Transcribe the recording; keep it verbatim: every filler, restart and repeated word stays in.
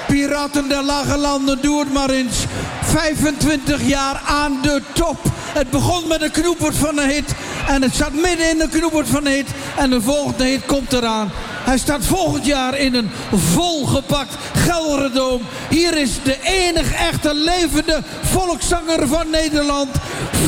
Piraten der Lage Landen, doe het maar eens. vijfentwintig jaar aan de top. Het begon met een knoepert van een hit. En het staat midden in de knoepert van een hit. En de volgende hit komt eraan. Hij staat volgend jaar in een volgepakt Gelderdoom. Hier is de enige echte levende volkszanger van Nederland.